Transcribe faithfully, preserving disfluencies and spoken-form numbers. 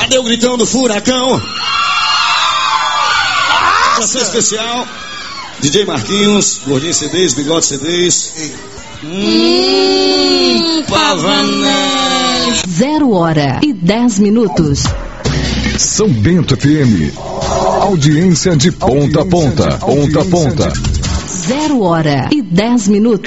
Cadê o gritão do furacão? Atração especial. D J Marquinhos, Gordinho C Ds, Bigode C Ds. Hum, Pavanés. Zero hora e dez minutos. São Bento F M. Audiência de ponta a ponta. Ponta a ponta. Zero hora e dez minutos.